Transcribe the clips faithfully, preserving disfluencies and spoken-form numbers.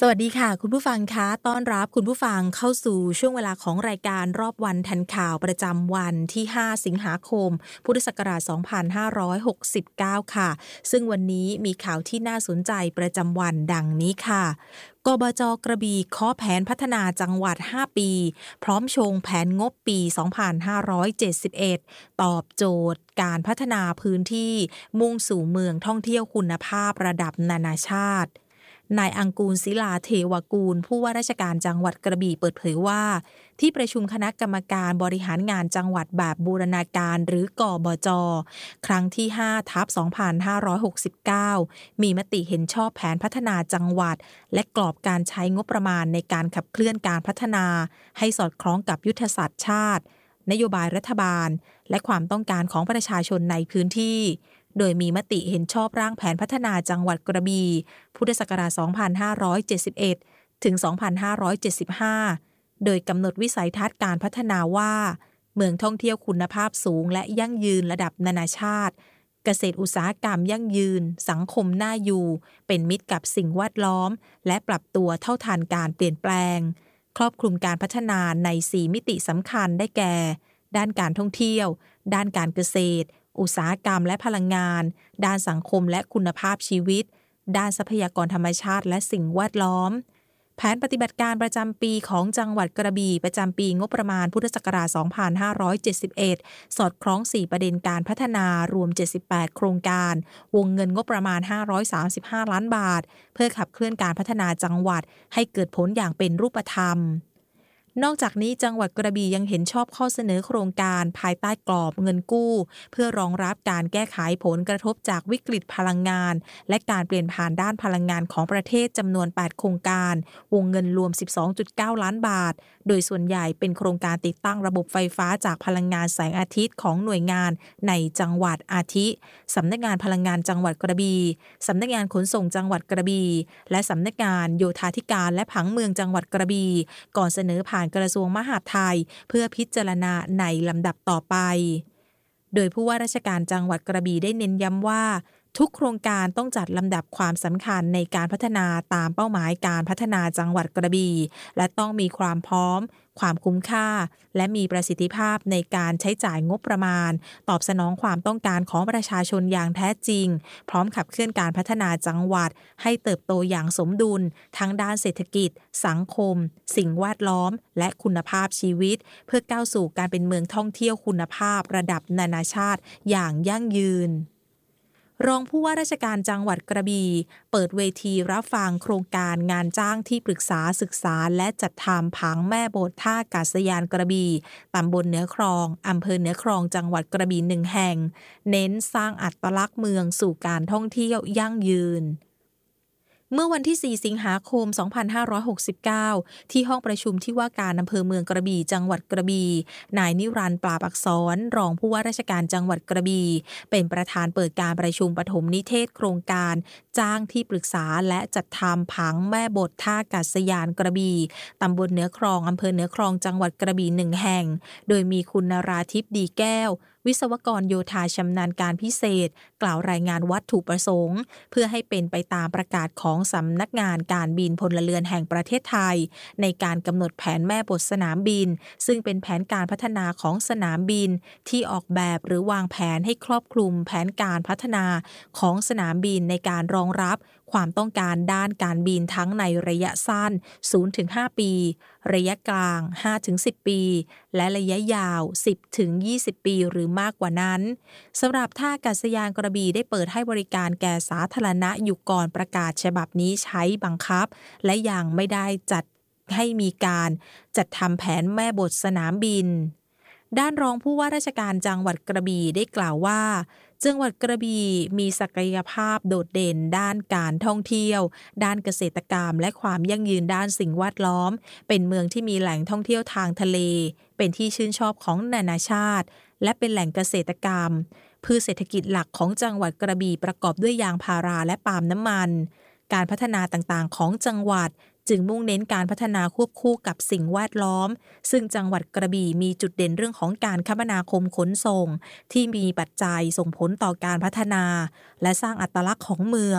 สวัสดีค่ะคุณผู้ฟังคะต้อนรับคุณผู้ฟังเข้าสู่ช่วงเวลาของรายการรอบวันทันข่าวประจำวันที่ห้าสิงหาคมพุทธศักราชสองพันห้าร้อยหกสิบเก้าค่ะซึ่งวันนี้มีข่าวที่น่าสนใจประจำวันดังนี้ค่ะกบจ.กระบี่เคาะแผนพัฒนาจังหวัดห้าปีพร้อมชงแผนงบปีสองพันห้าร้อยเจ็ดสิบเอ็ดตอบโจทย์การพัฒนาพื้นที่มุ่งสู่เมืองท่องเที่ยวคุณภาพระดับนานาชาตินายอังกูลศิลาเทวกูลผู้ว่าราชการจังหวัดกระบี่เปิดเผยว่าที่ประชุมคณะกรรมการบริหารงานจังหวัดแบบบูรณาการหรือกบจ.ครั้งที่ห้าทับสองพันห้าร้อยหกสิบเก้ามีมติเห็นชอบแผนพัฒนาจังหวัดและกรอบการใช้งบประมาณในการขับเคลื่อนการพัฒนาให้สอดคล้องกับยุทธศาสตร์ชาตินโยบายรัฐบาลและความต้องการของประชาชนในพื้นที่โดยมีมติเห็นชอบร่างแผนพัฒนาจังหวัดกระบี่พุทธศักราชสองพันห้าร้อยเจ็ดสิบเอ็ดถึงสองพันห้าร้อยเจ็ดสิบห้าโดยกำหนดวิสัยทัศน์การพัฒนาว่าเมืองท่องเที่ยวคุณภาพสูงและยั่งยืนระดับนานาชาติเกษตรอุตสาหกรรมยั่งยืนสังคมน่าอยู่เป็นมิตรกับสิ่งแวดล้อมและปรับตัวเท่าทันการเปลี่ยนแปลงครอบคลุมการพัฒนาในสี่มิติสำคัญได้แก่ด้านการท่องเที่ยวด้านการเกษตรอุตสาหกรรมและพลังงานด้านสังคมและคุณภาพชีวิตด้านทรัพยากรธรรมชาติและสิ่งแวดล้อมแผนปฏิบัติการประจำปีของจังหวัดกระบี่ประจำปีงบประมาณพุทธศักราชสองพันห้าร้อยเจ็ดสิบเอ็ดสอดคล้องสี่ประเด็นการพัฒนารวมเจ็ดสิบแปดโครงการวงเงินงบประมาณห้าร้อยสามสิบห้าล้านบาทเพื่อขับเคลื่อนการพัฒนาจังหวัดให้เกิดผลอย่างเป็นรูปธรรมนอกจากนี้จังหวัดกระบี่ยังเห็นชอบข้อเสนอโครงการภายใต้กรอบเงินกู้เพื่อรองรับการแก้ไขผลกระทบจากวิกฤตพลังงานและการเปลี่ยนผ่านด้านพลังงานของประเทศจำนวนแปดโครงการวงเงินรวม สิบสองจุดเก้าล้านบาทโดยส่วนใหญ่เป็นโครงการติดตั้งระบบไฟฟ้าจากพลังงานแสงอาทิตย์ของหน่วยงานในจังหวัดอาทิสำนักงานพลังงานจังหวัดกระบี่สำนักงานขนส่งจังหวัดกระบี่และสำนักงานโยธาธิการและผังเมืองจังหวัดกระบี่ก่อนเสนอผ่านกระทรวงมหาดไทยเพื่อพิจารณาในลำดับต่อไปโดยผู้ว่าราชการจังหวัดกระบี่ได้เน้นย้ำว่าทุกโครงการต้องจัดลำดับความสำคัญในการพัฒนาตามเป้าหมายการพัฒนาจังหวัดกระบี่และต้องมีความพร้อมความคุ้มค่าและมีประสิทธิภาพในการใช้จ่ายงบประมาณตอบสนองความต้องการของประชาชนอย่างแท้จริงพร้อมขับเคลื่อนการพัฒนาจังหวัดให้เติบโตอย่างสมดุลทั้งด้านเศรษฐกิจสังคมสิ่งแวดล้อมและคุณภาพชีวิตเพื่อก้าวสู่การเป็นเมืองท่องเที่ยวคุณภาพระดับนานาชาติอย่างยั่งยืนรองผู้ว่าราชการจังหวัดกระบี่เปิดเวทีรับฟังโครงการงานจ้างที่ปรึกษาศึกษาและจัดทำผังแม่โบสถ์ท่าอากาศยานกระบี่ตำบลเหนือคลองอำเภอเหนือคลองจังหวัดกระบี่หนึ่งแห่งเน้นสร้างอัตลักษณ์เมืองสู่การท่องเที่ยวยั่งยืนเมื่อวันที่สี่สิงหาคมสองพันห้าร้อยหกสิบเก้าที่ห้องประชุมที่ว่าการอำเภอเมืองกระบี่จังหวัดกระบี่นายนิรันดร์ปราบอักษรรองผู้ว่าราชการจังหวัดกระบี่เป็นประธานเปิดการประชุมปฐมนิเทศโครงการจ้างที่ปรึกษาและจัดทำผังแม่บทท่าอากาศยานกระบี่ตำบลเหนือคลองอำเภอเหนือคลองจังหวัดกระบี่หนึ่งแห่งโดยมีคุณนราทิพย์ดีแก้ววิศวกรโยธาชำนาญการพิเศษกล่าวรายงานวัตถุประสงค์เพื่อให้เป็นไปตามประกาศของสำนักงานการบินพลเรือนแห่งประเทศไทยในการกำหนดแผนแม่บทสนามบินซึ่งเป็นแผนการพัฒนาของสนามบินที่ออกแบบหรือวางแผนให้ครอบคลุมแผนการพัฒนาของสนามบินในการรองรับความต้องการด้านการบินทั้งในระยะสั้น ศูนย์ถึงห้า ปีระยะกลาง ห้าถึงสิบ ปีและระยะยาว สิบถึงยี่สิบ ปีหรือมากกว่านั้นสำหรับท่าอากาศยานกระบี่ได้เปิดให้บริการแก่สาธารณะอยู่ก่อนประกาศฉบับนี้ใช้บังคับและยังไม่ได้จัดให้มีการจัดทำแผนแม่บทสนามบินด้านรองผู้ว่าราชการจังหวัดกระบี่ได้กล่าวว่าจังหวัดกระบี่มีศักยภาพโดดเด่นด้านการท่องเที่ยวด้านเกษตรกรรมและความยั่งยืนด้านสิ่งแวดล้อมเป็นเมืองที่มีแหล่งท่องเที่ยวทางทะเลเป็นที่ชื่นชอบของนานาชาติและเป็นแหล่งเกษตรกรรมพืชเศรษฐกิจหลักของจังหวัดกระบี่ประกอบด้วยยางพาราและปาล์มน้ำมันการพัฒนาต่างๆของจังหวัดจึงมุ่งเน้นการพัฒนาควบคู่กับสิ่งแวดล้อมซึ่งจังหวัดกระบี่มีจุดเด่นเรื่องของการคมนาคมขนส่งที่มีปัจจัยส่งผลต่อการพัฒนาและสร้างอัตลักษณ์ของเมือง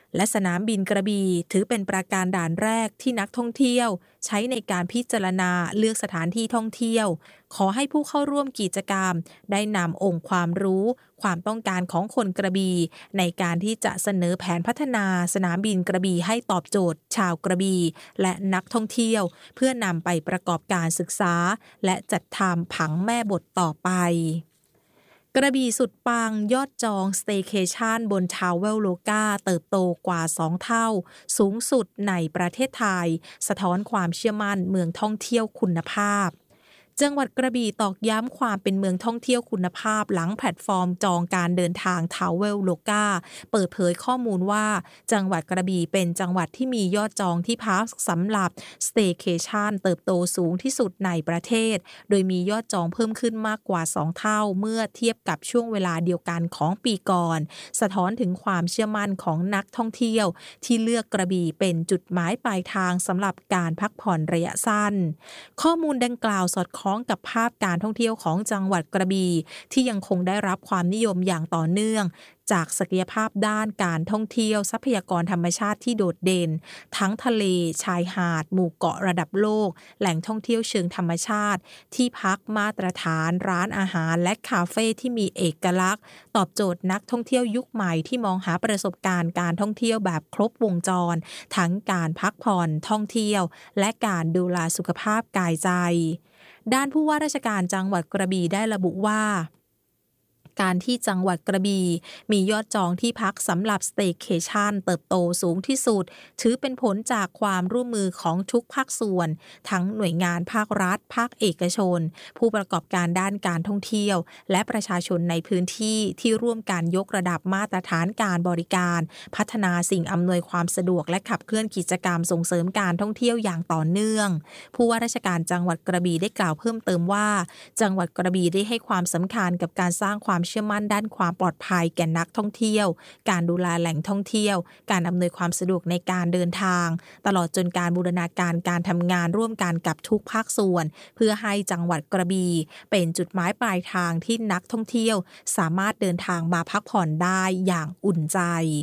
และสนามบินกระบี่ถือเป็นประการด่านแรกที่นักท่องเที่ยวใช้ในการพิจารณาเลือกสถานที่ท่องเที่ยวขอให้ผู้เข้าร่วมกิจกรรมได้นำองค์ความรู้ความต้องการของคนกระบี่ในการที่จะเสนอแผนพัฒนาสนามบินกระบี่ให้ตอบโจทย์ชาวกระบี่และนักท่องเที่ยวเพื่อนำไปประกอบการศึกษาและจัดทำผังแม่บทต่อไปกระบี่สุดปังยอดจอง Staycation บน Traveloka เติบโตกว่าสองเท่าสูงสุดในประเทศไทยสะท้อนความเชื่อมั่นเมืองท่องเที่ยวคุณภาพจังหวัดกระบี่ตอกย้ำความเป็นเมืองท่องเที่ยวคุณภาพหลังแพลตฟอร์มจองการเดินทาง Traveloka เปิดเผยข้อมูลว่าจังหวัดกระบี่เป็นจังหวัดที่มียอดจองที่พักสำหรับ Staycation เติบโตสูงที่สุดในประเทศโดยมียอดจองเพิ่มขึ้นมากกว่าสองเท่าเมื่อเทียบกับช่วงเวลาเดียวกันของปีก่อนสะท้อนถึงความเชื่อมั่นของนักท่องเที่ยวที่เลือกกระบี่เป็นจุดหมายปลายทางสำหรับการพักผ่อนระยะสั้นข้อมูลดังกล่าวสอดคล้องกับภาพการท่องเที่ยวของจังหวัดกระบี่ที่ยังคงได้รับความนิยมอย่างต่อเนื่องจากศักยภาพด้านการท่องเที่ยวทรัพยากรธรรมชาติที่โดดเด่นทั้งทะเลชายหาดหมู่เกาะระดับโลกแหล่งท่องเที่ยวเชิงธรรมชาติที่พักมาตรฐานร้านอาหารและคาเฟ่ที่มีเอกลักษณ์ตอบโจทย์นักท่องเที่ยวยุคใหม่ที่มองหาประสบการณ์การท่องเที่ยวแบบครบวงจรทั้งการพักผ่อนท่องเที่ยวและการดูแลสุขภาพกายใจด้านผู้ว่าราชการจังหวัดกระบี่ได้ระบุว่าการที่จังหวัดกระบี่มียอดจองที่พักสำหรับ Staycation เติบโตสูงที่สุดถือเป็นผลจากความร่วมมือของทุกภาคส่วนทั้งหน่วยงานภาครัฐภาคเอกชนผู้ประกอบการด้านการท่องเที่ยวและประชาชนในพื้นที่ที่ร่วมกันยกระดับมาตรฐานการบริการพัฒนาสิ่งอำนวยความสะดวกและขับเคลื่อนกิจกรรมส่งเสริมการท่องเที่ยวอย่างต่อเนื่องผู้ว่าราชการจังหวัดกระบี่ได้กล่าวเพิ่มเติมว่าจังหวัดกระบี่ได้ให้ความสำคัญกับการสร้างความเชื่อมั่นด้านความปลอดภัยแก่นักท่องเที่ยวการดูแลแหล่งท่องเที่ยวการอำนวยความสะดวกในการเดินทางตลอดจนการบูรณาการการทำงานร่วมกันกับทุกภาคส่วนเพื่อให้จังหวัดกระบี่เป็นจุดหมายปลายทางที่นักท่องเที่ยวสามารถเดินทางมาพักผ่อนได้อย่างอุ่นใจ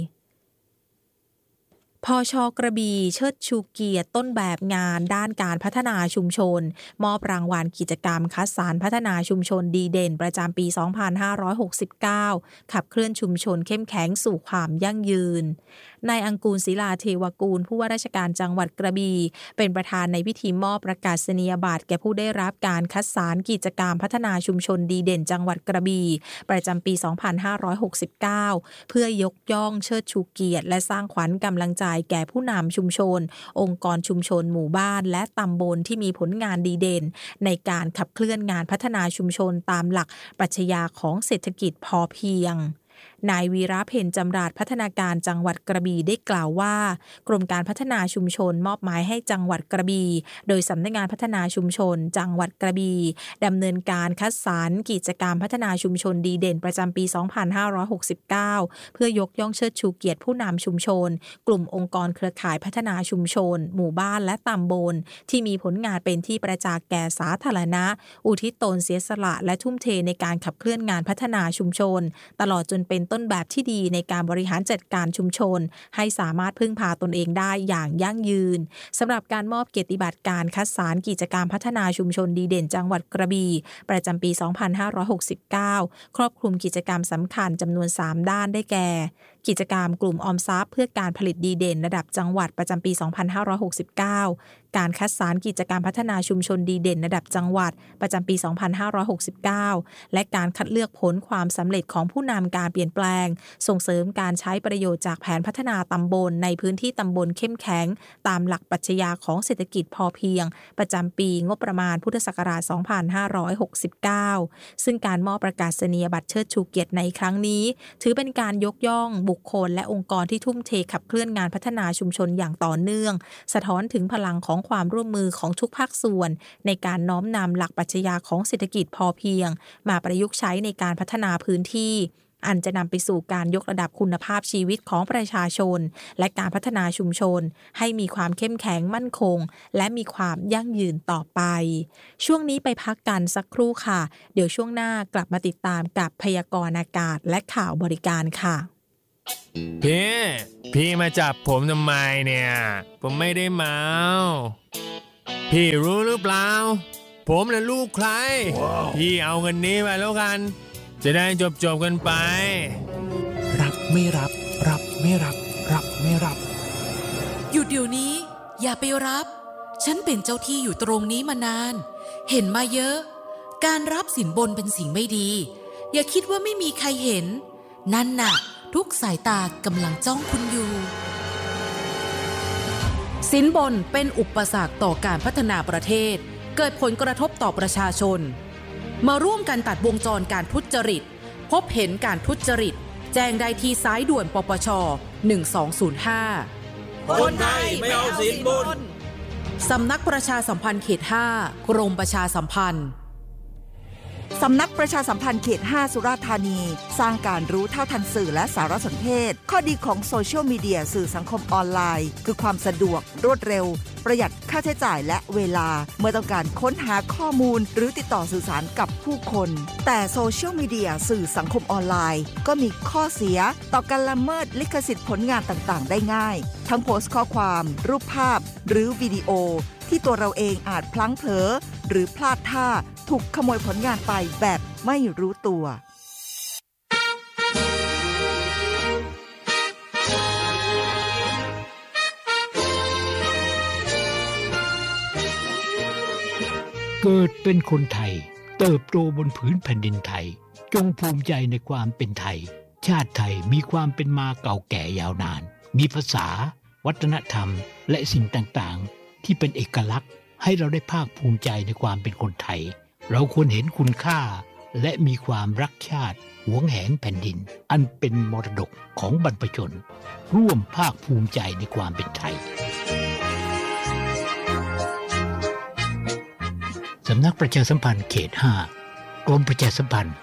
พช.กระบี่เชิดชูเกียรติต้นแบบงานด้านการพัฒนาชุมชนมอบรางวัลกิจกรรมคัดสรรพัฒนาชุมชนดีเด่นประจำปี สองพันห้าร้อยหกสิบเก้า ขับเคลื่อนชุมชนเข้มแข็งสู่ความยั่งยืนนายอังกูลศิลาเทวกูลผู้ว่าราชการจังหวัดกระบี่เป็นประธานในพิธีมอบประกาศนียบัตรแก่ผู้ได้รับการคัดสรรกิจกรรมพัฒนาชุมชนดีเด่นจังหวัดกระบี่ประจำปี สองพันห้าร้อยหกสิบเก้า เพื่อยกย่องเชิดชูเกียรติและสร้างขวัญกำลังใจแก่ผู้นำชุมชนองค์กรชุมชนหมู่บ้านและตำบลที่มีผลงานดีเด่นในการขับเคลื่อนงานพัฒนาชุมชนตามหลักปรัชญาของเศรษฐกิจพอเพียงนายวีระเพ็ญจำราดพัฒนาการจังหวัดกระบี่ได้กล่าวว่ากรมการพัฒนาชุมชนมอบหมายให้จังหวัดกระบี่โดยสำนักงานพัฒนาชุมชนจังหวัดกระบี่ดำเนินการคัดสรรกิจกรรมพัฒนาชุมชนดีเด่นประจำปี สองพันห้าร้อยหกสิบเก้า เพื่อยกย่องเชิดชูเกียรติผู้นำชุมชนกลุ่มองค์กรเครือข่ายพัฒนาชุมชนหมู่บ้านและตำบลที่มีผลงานเป็นที่ประจักษ์แก่สาธารณะอุทิศตนเสียสละและทุ่มเทในการขับเคลื่อนงานพัฒนาชุมชนตลอดจนเป็นต้นแบบที่ดีในการบริหารจัดการชุมชนให้สามารถพึ่งพาตนเองได้อย่างยั่งยืนสำหรับการมอบเกียรติบัตรการคัดสรรกิจกรรมพัฒนาชุมชนดีเด่นจังหวัดกระบี่ประจำปี สองพันห้าร้อยหกสิบเก้า ครอบคลุมกิจกรรมสำคัญจำนวนสามด้านได้แก่กิจกรรมกลุ่มออมทรัพย์เพื่อการผลิตดีเด่นระดับจังหวัดประจำปี สองพันห้าร้อยหกสิบเก้า การคัดสรรกิจกรรมพัฒนาชุมชนดีเด่นระดับจังหวัดประจำปี สองพันห้าร้อยหกสิบเก้า และการคัดเลือกผลความสำเร็จของผู้นำการเปลี่ยนแปลงส่งเสริมการใช้ประโยชน์จากแผนพัฒนาตำบลในพื้นที่ตำบลเข้มแข็งตามหลักปรัชญาของเศรษฐกิจพอเพียงประจำปีงบประมาณพุทธศักราช สองพันห้าร้อยหกสิบเก้า ซึ่งการมอบประกาศนียบัตรเชิดชูเกียรติในครั้งนี้ถือเป็นการยกย่องบุคคลและองค์กรที่ทุ่มเทขับเคลื่อนงานพัฒนาชุมชนอย่างต่อเนื่องสะท้อนถึงพลังของความร่วมมือของทุกภาคส่วนในการน้อมนำหลักปรัชญาของเศรษฐกิจพอเพียงมาประยุกต์ใช้ในการพัฒนาพื้นที่อันจะนำไปสู่การยกระดับคุณภาพชีวิตของประชาชนและการพัฒนาชุมชนให้มีความเข้มแข็งมั่นคงและมีความยั่งยืนต่อไปช่วงนี้ไปพักกันสักครู่ค่ะเดี๋ยวช่วงหน้ากลับมาติดตามกับพยากรณ์อากาศและข่าวบริการค่ะพี่พี่มาจับผมทำไมเนี่ยผมไม่ได้เมาพี่รู้หรือเปล่าผมน่ะลูกใคร wow. พี่เอาเงินนี้ไปแล้วกันจะได้จบจบกันไปรับไม่รับรับไม่รับรับไม่รับหยุดเดี๋ยวนี้อย่าไปรับฉันเป็นเจ้าที่อยู่ตรงนี้มานานเห็นมาเยอะการรับสินบนเป็นสิ่งไม่ดีอย่าคิดว่าไม่มีใครเห็นนั่นน่ะทุกสายตากำลังจ้องคุณอยู่สินบนเป็นอุปสรรคต่อการพัฒนาประเทศเกิดผลกระทบต่อประชาชนมาร่วมกันตัดวงจรการทุจริตพบเห็นการทุจริตแจ้งได้ที่สายด่วนปปชหนึ่งสองศูนย์ห้าคนไทยไม่เอาสินบนสำนักประชาสัมพันธ์เขตห้ากรมประชาสัมพันธ์สำนักประชาสัมพันธ์เขตห้าสุราษฎร์ธานีสร้างการรู้เท่าทันสื่อและสารสนเทศข้อดีของโซเชียลมีเดียสื่อสังคมออนไลน์คือความสะดวกรวดเร็วประหยัดค่าใช้จ่ายและเวลาเมื่อต้องการค้นหาข้อมูลหรือติดต่อสื่อสารกับผู้คนแต่โซเชียลมีเดียสื่อสังคมออนไลน์ก็มีข้อเสียต่อการละเมิดลิขสิทธิ์ผลงานต่างๆได้ง่ายทั้งโพสต์ข้อความรูปภาพหรือวิดีโอที่ตัวเราเองอาจพลั้งเผลอหรือพลาดท่าถูกขโมยผลงานไปแบบไม่รู้ตัวเกิดเป็นคนไทยเติบโตบนผืนแผ่นดินไทยจงภูมิใจในความเป็นไทยชาติไทยมีความเป็นมาเก่าแก่ยาวนานมีภาษาวัฒนธรรมและสิ่งต่างๆที่เป็นเอกลักษณ์ให้เราได้ภาคภูมิใจในความเป็นคนไทยเราควรเห็นคุณค่าและมีความรักชาติหวงแหนแผ่นดินอันเป็นมรดกของบรรพชนร่วมภาคภูมิใจในความเป็นไทยสำนักประชาสัมพันธ์เขตห้ากรมประชาสัมพันธ์